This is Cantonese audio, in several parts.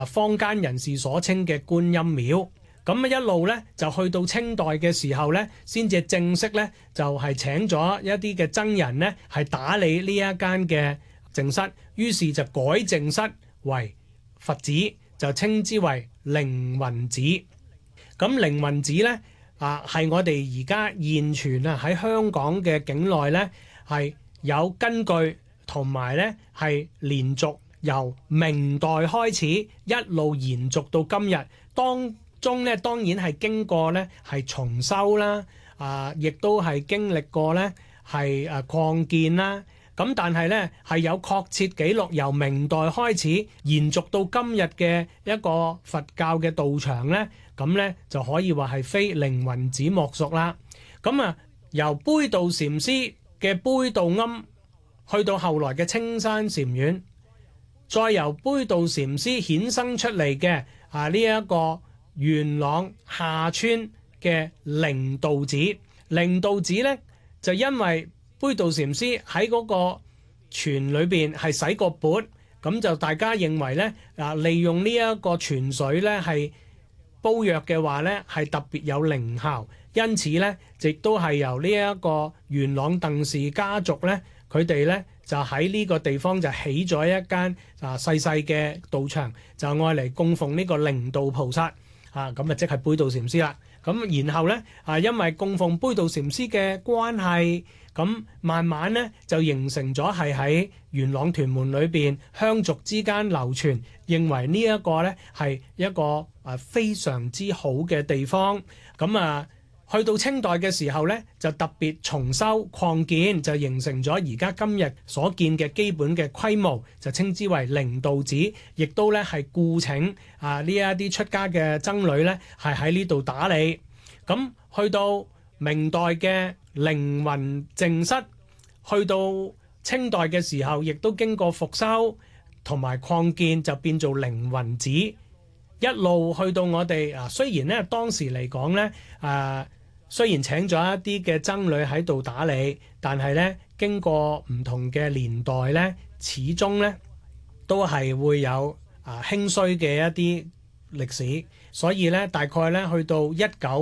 坊間人士所稱嘅觀音廟。咁一路咧就去到清代嘅時候咧，先至正式咧就係請咗一啲嘅僧人咧係打理呢一間嘅淨室，於是就改淨室為佛寺，就稱之為凌雲寺。咁凌雲寺咧係我哋而家現存喺香港嘅境內咧係有根據，同埋咧係連續由明代開始一路延續到今日，當中咧當然係經過咧係重修啦，亦都係經歷過咧係擴建啦。咁但係咧係有確切記錄，由明代開始延續到今日嘅一個佛教嘅道場咧，咁咧就可以話係非凌雲寺莫屬啦。咁由杯渡禪師嘅杯渡庵去到後來嘅青山禪院，再由杯渡禪師衍生出嚟嘅呢一個元朗下村嘅靈道寺。靈道寺咧就因為杯渡禪師喺嗰個泉裏邊係洗過缽，咁就大家認為咧利用呢一個泉水咧係煲藥嘅話咧係特別有靈效，因此咧亦都係由呢一個元朗鄧氏家族咧，佢哋咧就喺呢個地方就起咗一間細細嘅道場，就愛嚟供奉呢個靈道菩薩咁即係杯渡禪師啦。咁然後咧因為供奉杯渡禪師嘅關係，咁慢慢咧就形成咗係喺元朗屯門裏邊鄉族之間流傳，認為呢一個咧係一個非常之好嘅地方。咁去到清代嘅時候咧，就特別重修擴建，就形成咗而家今日所見嘅基本嘅規模，就稱之為靈道寺，亦都咧係僱請呢一啲出家嘅僧侶咧係喺呢度打理。咁去到明代嘅凌雲淨室，去到清代嘅時候，亦都經過復修同埋擴建，就變做凌雲寺。一路去到我哋雖然咧當時嚟講咧雖然請咗一啲嘅僧侶喺度打理，但係咧經過唔同嘅年代咧，始終咧都係會有興衰嘅一啲歷史。所以咧大概咧去到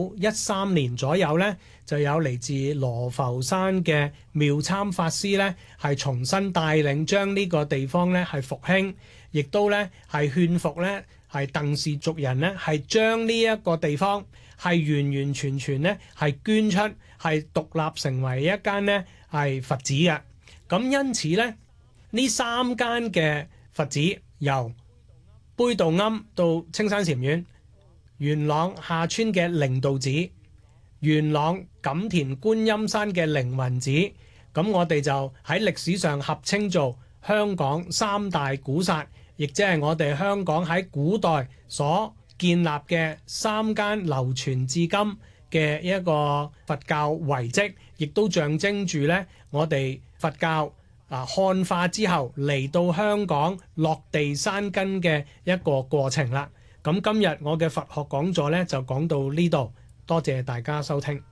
1913年左右咧，就有嚟自羅浮山嘅妙參法師咧係重新帶領將呢個地方咧係復興，亦都咧係勸服咧係鄧氏族人咧係將呢一個地方係完完全全咧係捐出，係獨立成為一間咧係佛寺嘅。咁因此咧呢三間嘅佛寺，由杯渡庵到青山禪院、元朗下村嘅靈道寺、元朗錦田觀音山嘅凌雲寺，咁我哋就喺歷史上合稱做香港三大古剎，亦即係我哋香港喺古代所建立嘅三間流傳至今嘅一個佛教遺跡，亦都象徵住咧我哋佛教漢化之後嚟到香港落地生根嘅一個過程啦。咁今日我嘅佛學講座咧就講到呢度，多謝大家收聽。